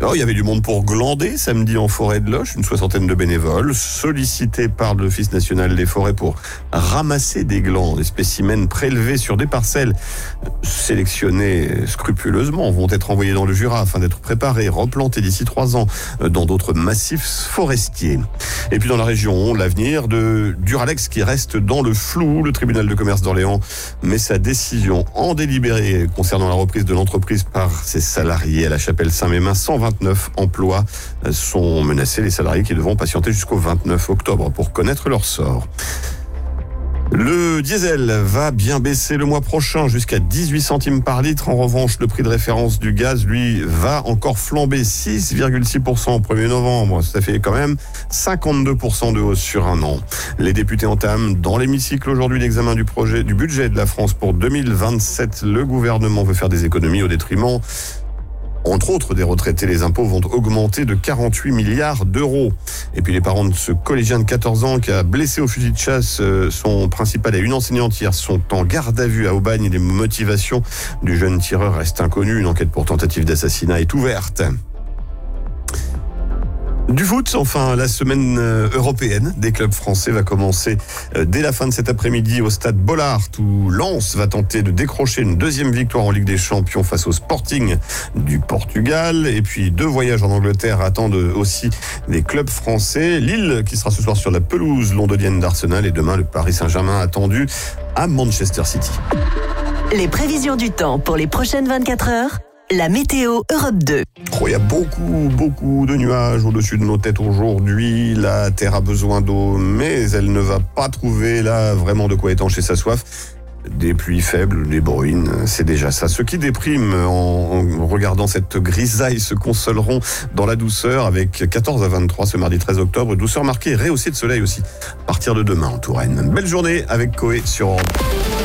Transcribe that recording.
Alors, il y avait du monde pour glander samedi en forêt de Loches, une 60aine de bénévoles sollicités par l'Office national des forêts pour ramasser des glands. Des spécimens prélevés sur des parcelles sélectionnés scrupuleusement vont être envoyés dans le Jura afin d'être préparés, replantés d'ici 3 ans dans d'autres massifs forestiers. Et puis dans la région, l'avenir de Duralex qui reste dans le flou. Le tribunal de commerce d'Orléans met sa décision en délibéré concernant la reprise de l'entreprise par ses salariés à la chapelle Saint-Mémin. 129 emplois sont menacés, les salariés qui devront patienter jusqu'au 29 octobre pour connaître leur sort. Le diesel va bien baisser le mois prochain jusqu'à 18 centimes par litre. En revanche, le prix de référence du gaz, lui, va encore flamber 6,6% au 1er novembre. Ça fait quand même 52% de hausse sur un an. Les députés entament dans l'hémicycle aujourd'hui l'examen du budget de la France pour 2027. Le gouvernement veut faire des économies au détriment entre autres des retraités. Les impôts vont augmenter de 48 milliards d'euros. Et puis les parents de ce collégien de 14 ans qui a blessé au fusil de chasse son principal et une enseignante hier sont en garde à vue à Aubagne. Les motivations du jeune tireur restent inconnues. Une enquête pour tentative d'assassinat est ouverte. Du foot, enfin, la semaine européenne des clubs français va commencer dès la fin de cet après-midi au stade Bollaert où Lens va tenter de décrocher une deuxième victoire en Ligue des Champions face au Sporting du Portugal. Et puis 2 voyages en Angleterre attendent aussi les clubs français. Lille qui sera ce soir sur la pelouse londonienne d'Arsenal et demain le Paris Saint-Germain attendu à Manchester City. Les prévisions du temps pour les prochaines 24 heures. La météo Europe 2. Il y a beaucoup de nuages au-dessus de nos têtes aujourd'hui. La terre a besoin d'eau, mais elle ne va pas trouver là vraiment de quoi étancher sa soif. Des pluies faibles, des bruines, c'est déjà ça. Ceux qui dépriment en regardant cette grisaille se consoleront dans la douceur avec 14 à 23 ce mardi 13 octobre. Douceur marquée et rehaussée de soleil aussi à partir de demain en Touraine. Belle journée avec Coé sur Europe.